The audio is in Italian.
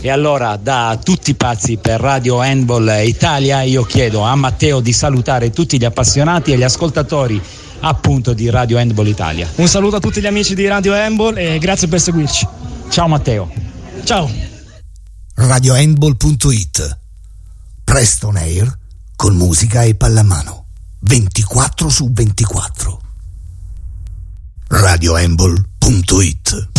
E allora, da tutti pazzi per Radio Handball Italia, io chiedo a Matteo di salutare tutti gli appassionati e gli ascoltatori appunto di Radio Handball Italia. Un saluto a tutti gli amici di Radio Handball e grazie per seguirci. Ciao Matteo. Ciao. RadioHandball.it. Presto on air con musica e pallamano 24/24. RadioHandball.it.